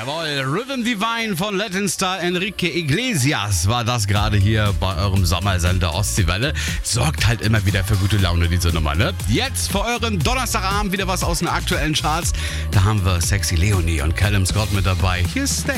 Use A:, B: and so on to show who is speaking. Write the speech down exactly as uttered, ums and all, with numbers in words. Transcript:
A: Jawohl, Rhythm Divine von Latin Star Enrique Iglesias war das gerade hier bei eurem Sommersender Ostseewelle. Sorgt halt immer wieder für gute Laune, diese Nummer, ne? Jetzt für euren Donnerstagabend wieder was aus den aktuellen Charts. Da haben wir Sexy Leonie und Callum Scott mit dabei. Hier ist Stay.